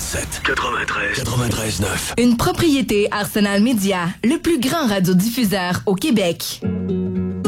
107. 93. 93.9. Une propriété Arsenal Média, le plus grand radiodiffuseur au Québec.